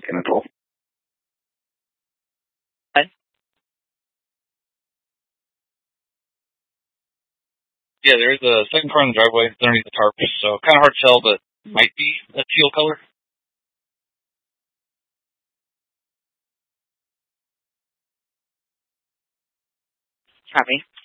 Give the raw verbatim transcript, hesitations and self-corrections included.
Nicole. What? Yeah, there's a second car in the driveway underneath the tarp, so kind of hard to tell, but might be a teal color. Copy.